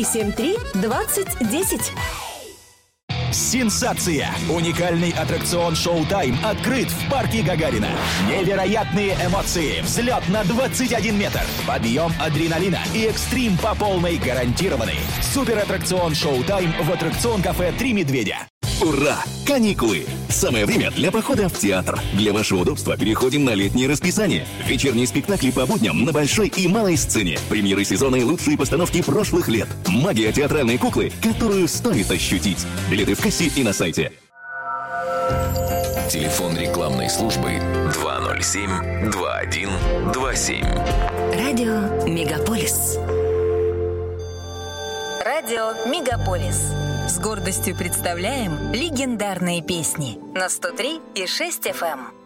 373-2010. Сенсация! Уникальный аттракцион «Шоу-тайм» открыт в парке Гагарина. Невероятные эмоции, взлет на 21 метр, подъем адреналина и экстрим по полной гарантированы. Суператтракцион «Шоу-тайм» в аттракцион-кафе «Три медведя». Ура! Каникулы! Самое время для похода в театр. Для вашего удобства переходим на летнее расписание. Вечерние спектакли по будням на большой и малой сцене. Премьеры сезона и лучшие постановки прошлых лет. Магия театральной куклы, которую стоит ощутить. Билеты в кассе и на сайте. Телефон рекламной службы 207-2127. Радио «Мегаполис». Радио «Мегаполис». С гордостью представляем легендарные песни на 103,6 FM.